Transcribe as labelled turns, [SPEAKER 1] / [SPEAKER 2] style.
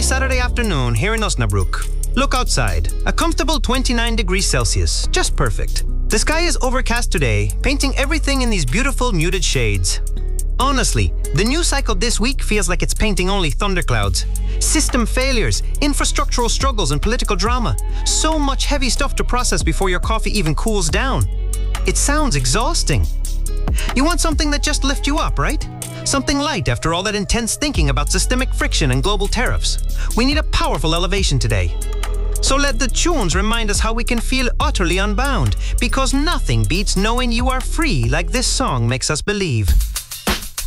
[SPEAKER 1] Saturday afternoon here in Osnabrück. Look outside. A comfortable 29 degrees Celsius. Just perfect. The sky is overcast today, painting everything in these beautiful muted shades. Honestly, the news cycle this week feels like it's painting only thunderclouds. System failures, infrastructural struggles and political drama. So much heavy stuff to process before your coffee even cools down. It sounds exhausting. You want something that just lifts you up, right? Something light after all that intense thinking about systemic friction and global tariffs. We need a powerful elevation today. So let the tunes remind us how we can feel utterly unbound, because nothing beats knowing you are free like this song makes us believe.